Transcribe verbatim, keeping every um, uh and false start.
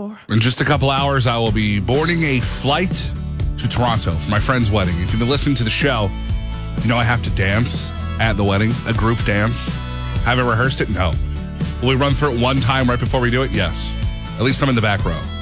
for. In just a couple hours, I will be boarding a flight to Toronto for my friend's wedding. If you've been listening to the show, you know I have to dance at the wedding, a group dance. Haven't rehearsed it? No. Will we run through it one time right before we do it? Yes. At least I'm in the back row.